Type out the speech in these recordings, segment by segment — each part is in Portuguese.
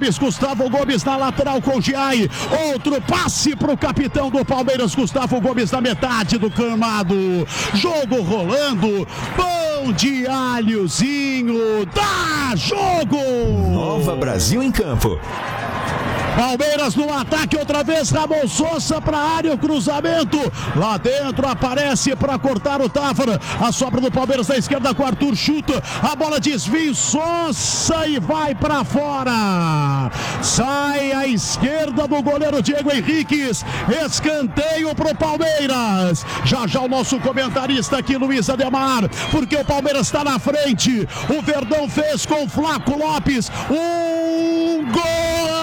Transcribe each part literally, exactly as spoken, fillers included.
Gomes, Gustavo Gomes na lateral com o Giai. Outro passe pro capitão do Palmeiras, Gustavo Gomes na metade do gramado. Jogo rolando. Pão de alhozinho. Dá jogo! Nova Brasil em campo. Palmeiras no ataque outra vez, Ramon Sousa para a área, o cruzamento, lá dentro aparece para cortar o Távora, a sobra do Palmeiras na esquerda com o Arthur, chuta, a bola desvia, Sousa e vai para fora, sai à esquerda do goleiro Diego Henriques, escanteio pro Palmeiras, já já o nosso comentarista aqui, Luiz Ademar, porque o Palmeiras está na frente, o Verdão fez com o Flaco Lopes, um gol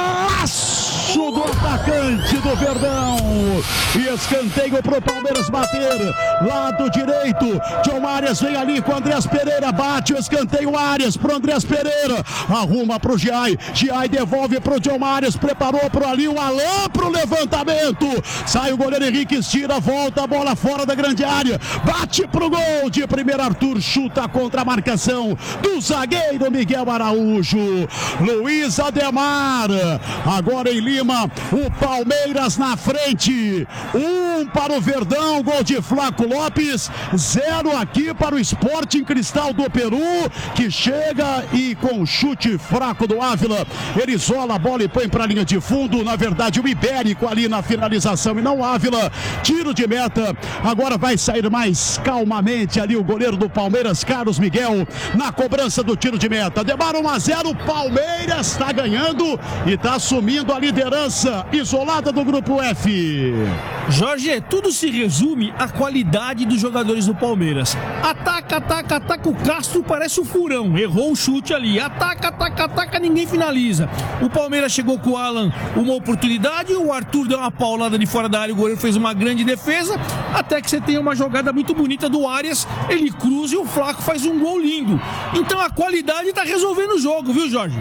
do atacante do Verdão e escanteio pro Palmeiras bater, lado direito, John Arias vem ali com o Andrés Pereira, bate o escanteio, Arias pro Andrés Pereira, arruma pro Giai, Giai devolve pro John Arias, preparou pro ali o Alain pro levantamento, sai o goleiro Henrique, tira, volta a bola fora da grande área, bate pro gol de primeira, Arthur chuta contra a marcação do zagueiro Miguel Araújo. Luiz Ademar, agora em Lima, o Palmeiras na frente, um para o Verdão, gol de Flaco Lopes, zero aqui para o Sporting Cristal do Peru, que chega e com chute fraco do Ávila, ele isola a bola e põe para a linha de fundo, na verdade o Ibérico ali na finalização e não o Ávila, tiro de meta, agora vai sair mais calmamente ali o goleiro do Palmeiras, Carlos Miguel, na cobrança do tiro de meta, Demar um a zero, Palmeiras está ganhando e está assumindo a liderança isolada do grupo F. Jorge, tudo se resume à qualidade dos jogadores do Palmeiras. Ataca, ataca, ataca, o Castro parece um furão, errou o chute ali, ataca, ataca, ataca, ninguém finaliza. O Palmeiras chegou com o Alan, uma oportunidade, o Arthur deu uma paulada de fora da área, o goleiro fez uma grande defesa, até que você tem uma jogada muito bonita do Arias, ele cruza e o Flaco faz um gol lindo. Então a qualidade tá resolvendo o jogo, viu, Jorge?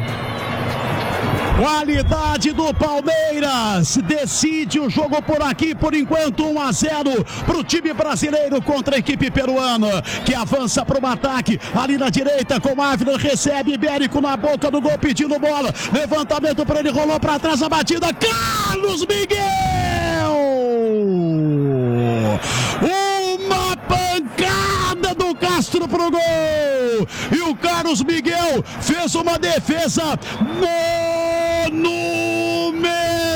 Qualidade do Palmeiras decide o jogo por aqui, por enquanto um a zero para o time brasileiro contra a equipe peruana, que avança para o ataque, ali na direita com Ávila, recebe Ibérico na boca do gol pedindo bola, levantamento para ele, rolou para trás a batida, Carlos Miguel, uma pancada do Castro pro gol, e o Carlos Miguel fez uma defesa monumental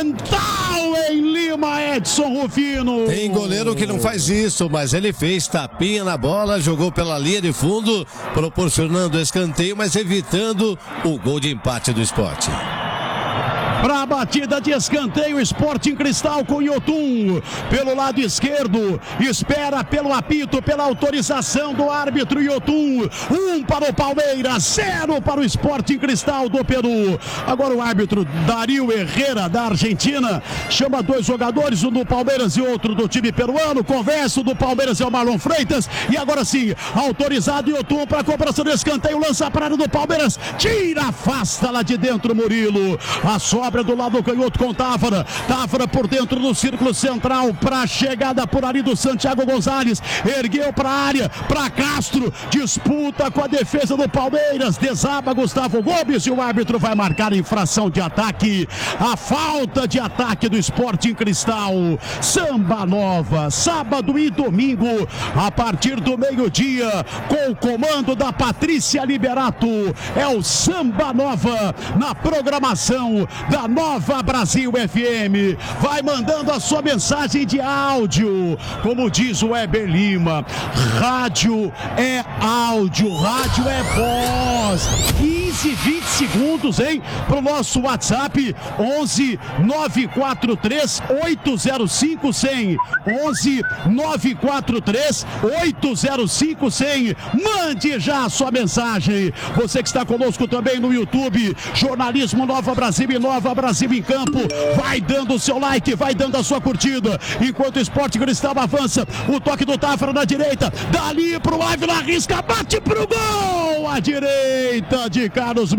em Lima, Edson Rufino. Tem goleiro que não faz isso, mas ele fez tapinha na bola, jogou pela linha de fundo, proporcionando escanteio, mas evitando o gol de empate do Sport. Para a batida de escanteio, Sporting Cristal com Yotun pelo lado esquerdo, espera pelo apito, pela autorização do árbitro Yotun, um para o Palmeiras, zero para o Sporting Cristal do Peru. Agora o árbitro Dario Herrera da Argentina chama dois jogadores, um do Palmeiras e outro do time peruano, conversa, o do Palmeiras é o Marlon Freitas, e agora sim, autorizado Yotun para a cobrança do escanteio, lança para a área do Palmeiras, tira, afasta lá de dentro Murilo, a sobra do lado canhoto com Távora, Távora por dentro do círculo central, para a chegada por ali do Santiago Gonzalez, ergueu para a área, para Castro, disputa com a defesa do Palmeiras, desaba Gustavo Gomes e o árbitro vai marcar infração de ataque, a falta de ataque do Sporting Cristal. Samba Nova, sábado e domingo, a partir do meio-dia, com o comando da Patrícia Liberato, é o Samba Nova na programação da Nova Brasil F M. Vai mandando a sua mensagem de áudio, como diz o Weber Lima, rádio é áudio, rádio é voz. quinze, vinte segundos, hein? Pro nosso WhatsApp onze nove quatro três oito zero cinco cem, onze nove quatro três oito zero cinco cem. Mande já a sua mensagem. Você que está conosco também no YouTube, Jornalismo Nova Brasil e Nova Brasil em Campo, vai dando o seu like, vai dando a sua curtida, enquanto o Sporting Cristal avança, o toque do Távora na direita, dali pro Ávila, arrisca, bate pro gol, à direita de Carlos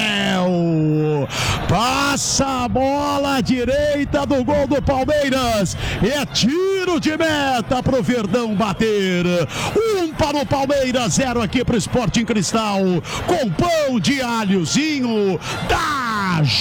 Miguel, passa a bola à direita do gol do Palmeiras, é tiro de meta pro Verdão bater, um para o Palmeiras, zero aqui pro Sporting Cristal, com pão de alhozinho, dá